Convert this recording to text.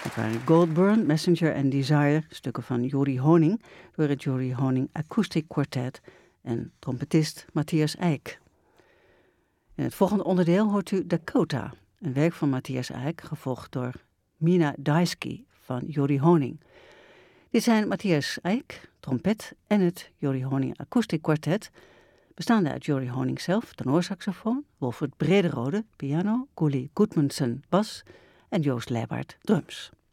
Dat waren Goldburn, Messenger en Desire, stukken van Jorie Honing, door het Jorie Honing Acoustic Quartet en trompetist Matthias Eick. In het volgende onderdeel hoort u Dakota, een werk van Matthias Eick, gevolgd door Mina Daisky van Jorie Honing. Dit zijn Matthias Eick, trompet, en het Jorie Honing Acoustic Quartet, bestaande uit Jorie Honing zelf, tenorsaxofoon, Wolfert Brederode, piano, Gulli Gudmundsson, bas en Joost Leibaert, drums.